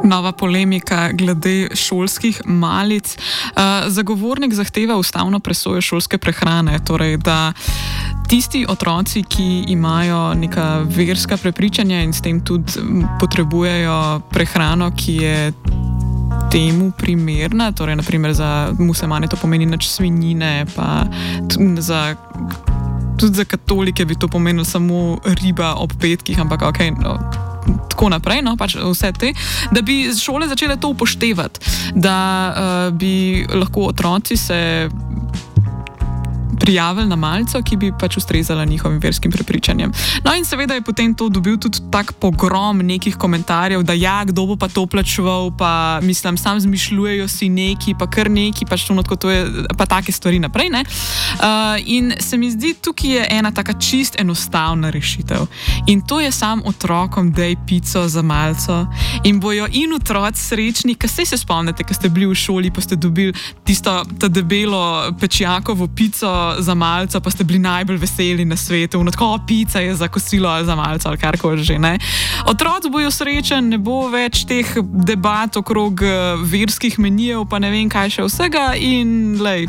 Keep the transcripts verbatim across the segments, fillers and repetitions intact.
Nova polemika glede šolskih malic. Uh, zagovornik zahteva ustavno presojo šolske prehrane, torej da tisti otroci, ki imajo neka verska prepričanja in s tem tudi potrebujejo prehrano, ki je temu primerna, torej naprimer za muslimane to pomeni nič svinjine, pa za, tudi za katolike bi to pomenilo samo riba ob petkih, ampak okej, okay, no, tako naprej, no, pač vse te, da bi šole začele to upoštevati, da uh, bi lahko otroci se prijavili na malico, ki bi pač ustrezala njihovim verskim prepričanjem. No in seveda je potem to dobil tudi tak pogrom nekih komentarjev, da ja, kdo bo pa to plačeval, pa mislim, sam zmišljujejo si neki, pa kar neki, pač to, to je, pa take stvari naprej, ne. Uh, in se mi zdi, tukaj je ena taka čist enostavna rešitev. In to je sam otrokom dej pico za malico in bojo in otroci srečni, ker saj se spomnite, ko ste bili v šoli, pa ste dobili tisto, ta debelo pečjakovo pico za malico, pa ste bili najbolj veseli na svetu, no tako, pica je za kosilo ali za malico ali karkoli že, ne. Otroci bojo srečen, ne bo več teh debat okrog verskih menijev, pa ne vem kaj še vsega in lej,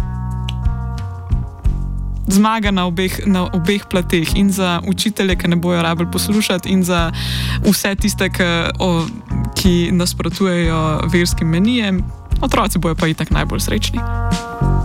zmaga na obeh, na obeh plateh in za učitelje, ki ne bojo rabili poslušati in za vse tiste, ki, o, ki nasprotujejo verskim menijem, otroci bojo pa itak najbolj srečni.